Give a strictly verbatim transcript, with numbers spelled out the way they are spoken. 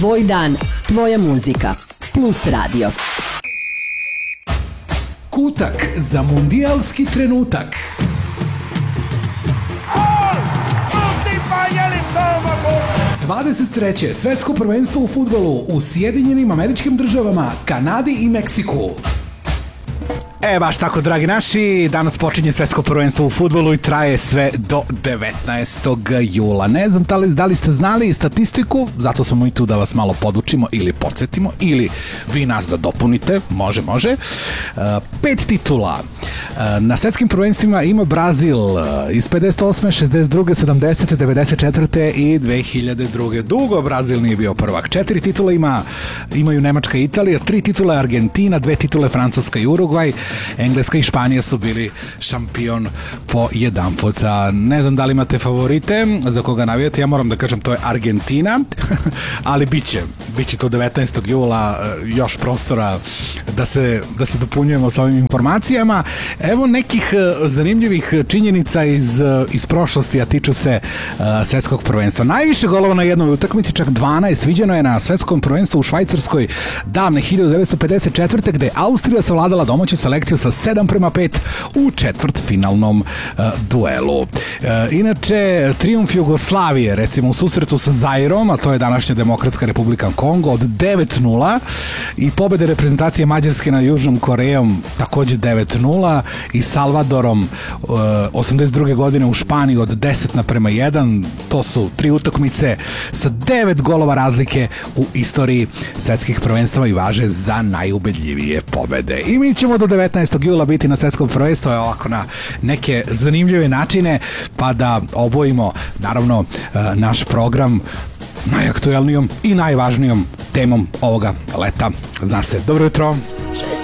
Tvoj dan, tvoja muzika. Plus radio. Kutak za mundijalski trenutak. dvadeset treće svetsko prvenstvo u fudbalu u Sjedinjenim Američkim Državama, Kanadi i Meksiku. E, baš tako, dragi naši, danas počinje svetsko prvenstvo u fudbalu i traje sve do devetnaestog jula. Ne znam da li, da li ste znali statistiku, zato smo i tu da vas malo podučimo ili podsjetimo, ili vi nas da dopunite, može, može. Uh, pet titula uh, na svetskim prvenstvima ima Brazil uh, iz pedeset osme, šezdeset druge, sedamdesete, devedeset četvrte i dve hiljade druge. Dugo Brazil nije bio prvak. Četiri titula ima, imaju Nemačka i Italija, tri titule Argentina, dve titule Francuska i Urugvaj, Engleska i Španija su bili šampion po jedan put. A ne znam da li imate favorite za koga navijate, ja moram da kažem to je Argentina, ali bit će, bit će to devetnaestog jula još prostora da se, da se dopunjujemo sa ovim informacijama. Evo nekih zanimljivih činjenica iz, iz prošlosti, a tiču se uh, svetskog prvenstva. Najviše golova na jednoj utakmici, čak dvanaest, viđeno je na svetskom prvenstvu u Švajcarskoj davne hiljadu devetsto pedeset četvrte. gde je Austrija savladala domaću selekciju sa sedam prema pet u četvrtfinalnom uh, duelu. Uh, inače, trijumf Jugoslavije, recimo u susretu sa Zairom, a to je današnja Demokratska republika Kongo, od devet nula, i pobede reprezentacije Mađarske nad Južnom Korejom takođe devet nula, i Salvadorom uh, osamdeset druge godine u Španiji od deset naprema jedan. To su tri utakmice sa devet golova razlike u istoriji svetskih prvenstava i važe za najubedljivije pobede. I mi ćemo do devetnaestog jula biti na svetskom prvenstvu ovako na neke zanimljive načine, pa da obojimo naravno naš program najaktuelnijom i najvažnijom temom ovoga leta. Zna se. Dobro jutro.